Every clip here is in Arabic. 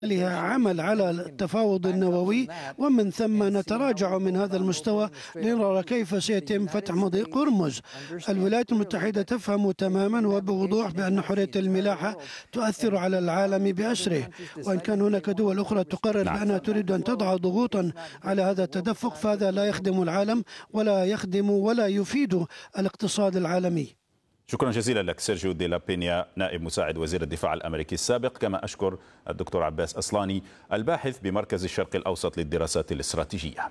لها عمل على التفاوض النووي، ومن ثم نتراجع من هذا المستوى لنرى كيف سيتم فتح مضيق هرمز. الولايات المتحدة تفهم تماما وبوضوح بأن حرية الملاحة تؤثر على العالم بأسره، وإن كان هناك دول أخرى تقرر بأنها تريد أن تضع ضغوطا على هذا التدفق، فهذا لا يخدم العالم ولا يخدم ولا يفيد الاقتصاد العالمي. شكرا جزيلا لك سيرجيو دي لا بينيا، نائب مساعد وزير الدفاع الأمريكي السابق. كما أشكر الدكتور عباس أصلاني، الباحث بمركز الشرق الأوسط للدراسات الاستراتيجية.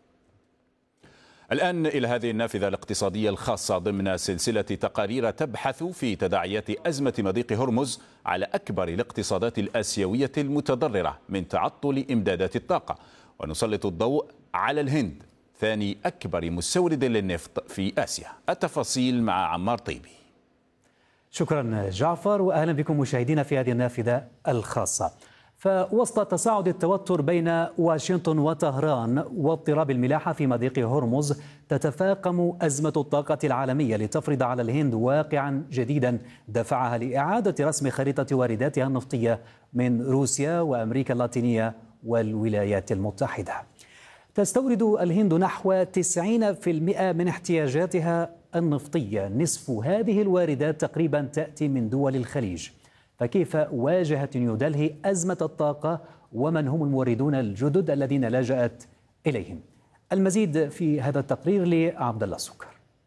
الآن إلى هذه النافذة الاقتصادية الخاصة ضمن سلسلة تقارير تبحث في تداعيات أزمة مضيق هرمز على أكبر الاقتصادات الآسيوية المتضررة من تعطل إمدادات الطاقة، ونسلط الضوء على الهند ثاني أكبر مستورد للنفط في آسيا. التفاصيل مع عمار طيبي. شكرا جعفر، وأهلا بكم مشاهدينا في هذه النافذة الخاصة. فوسط تصاعد التوتر بين واشنطن وطهران واضطراب الملاحة في مضيق هرمز، تتفاقم أزمة الطاقة العالمية لتفرض على الهند واقعا جديدا دفعها لإعادة رسم خريطة وارداتها النفطية من روسيا وأمريكا اللاتينية والولايات المتحدة. تستورد الهند نحو 90% من احتياجاتها النفطية، نصف هذه الواردات تقريبا تأتي من دول الخليج. فكيف واجهت نيودلهي أزمة الطاقة، ومن هم الموردون الجدد الذين لجأت إليهم؟ المزيد في هذا التقرير لعبد الله السكر.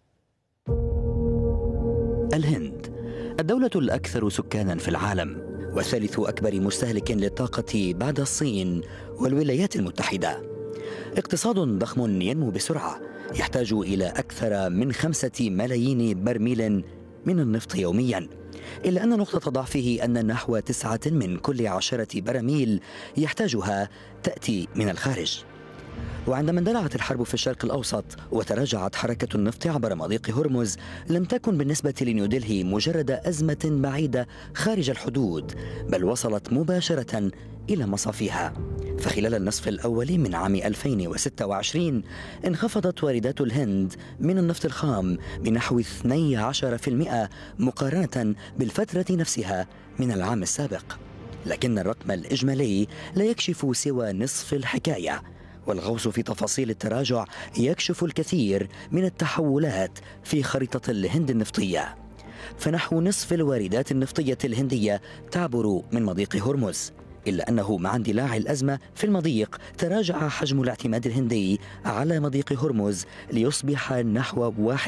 الهند الدولة الأكثر سكانا في العالم، وثالث أكبر مستهلك للطاقة بعد الصين والولايات المتحدة. اقتصاد ضخم ينمو بسرعة، يحتاج إلى أكثر من 5 ملايين برميل من النفط يوميا، إلا أن نقطة ضعفه أن نحو 9 من كل 10 براميل يحتاجها تأتي من الخارج. وعندما اندلعت الحرب في الشرق الأوسط وتراجعت حركة النفط عبر مضيق هرمز، لم تكن بالنسبة لنيودلهي مجرد أزمة بعيدة خارج الحدود، بل وصلت مباشرة إلى مصافيها. فخلال النصف الأول من عام 2026 انخفضت واردات الهند من النفط الخام بنحو 12% مقارنة بالفترة نفسها من العام السابق. لكن الرقم الإجمالي لا يكشف سوى نصف الحكاية، والغوص في تفاصيل التراجع يكشف الكثير من التحولات في خريطة الهند النفطية. فنحو نصف الواردات النفطية الهندية تعبر من مضيق هرمز، إلا أنه مع اندلاع الأزمة في المضيق تراجع حجم الاعتماد الهندي على مضيق هرمز ليصبح نحو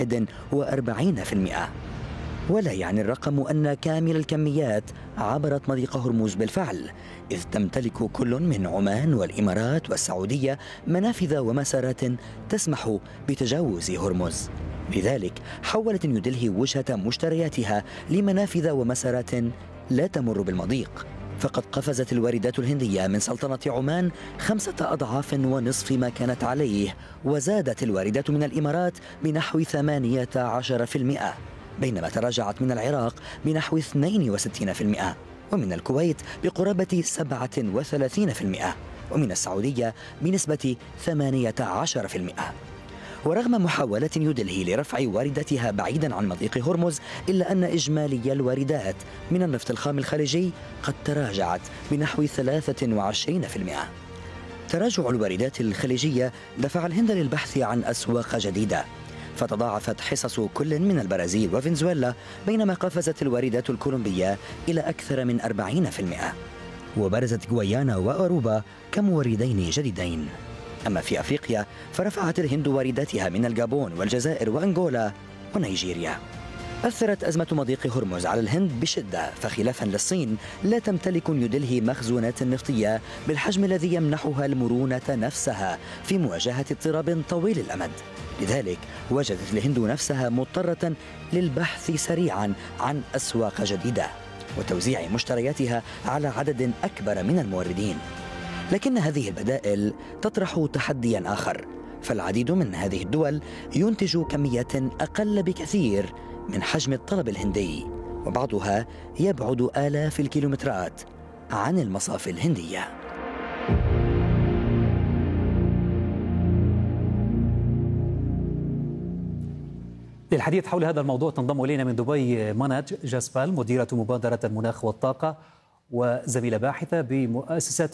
41%. ولا يعني الرقم أن كامل الكميات عبرت مضيق هرمز بالفعل، إذ تمتلك كل من عمان والإمارات والسعودية منافذ ومسارات تسمح بتجاوز هرمز. لذلك حولت نيودلهي وجهة مشترياتها لمنافذ ومسارات لا تمر بالمضيق. فقد قفزت الواردات الهندية من سلطنة عمان 5 أضعاف ونصف ما كانت عليه، وزادت الواردات من الإمارات بنحو 18%، بينما تراجعت من العراق بنحو 62%، ومن الكويت بقرابة 37%، ومن السعودية بنسبة 18%. ورغم محاولة نيودلهي لرفع وارداتها بعيدا عن مضيق هرمز، إلا أن إجمالي الواردات من النفط الخام الخارجي قد تراجعت بنحو 23%. تراجع الواردات الخليجية دفع الهند للبحث عن أسواق جديدة، فتضاعفت حصص كل من البرازيل وفنزويلا، بينما قفزت الواردات الكولومبية إلى أكثر من 40%، وبرزت غويانا وأوروبا كموردين جديدين. أما في أفريقيا فرفعت الهند وارداتها من الجابون والجزائر وأنغولا ونيجيريا. أثرت أزمة مضيق هرمز على الهند بشدة، فخلافا للصين لا تمتلك نيودلهي مخزونات نفطية بالحجم الذي يمنحها المرونة نفسها في مواجهة اضطراب طويل الأمد. لذلك وجدت الهند نفسها مضطرة للبحث سريعا عن أسواق جديدة وتوزيع مشترياتها على عدد أكبر من الموردين. لكن هذه البدائل تطرح تحديا آخر، فالعديد من هذه الدول ينتج كميات أقل بكثير من حجم الطلب الهندي، وبعضها يبعد آلاف الكيلومترات عن المصافي الهندية. للحديث حول هذا الموضوع تنضم إلينا من دبي مناج جاسبال، مديرة مبادرة المناخ والطاقة وزميلة باحثة بمؤسسة